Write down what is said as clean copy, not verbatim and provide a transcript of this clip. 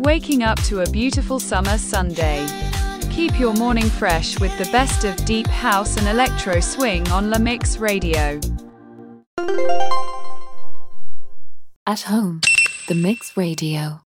waking up to a beautiful summer Sunday. Keep your morning fresh with the best of deep house and electro swing on La Mix Radio. At home, The Mix Radio.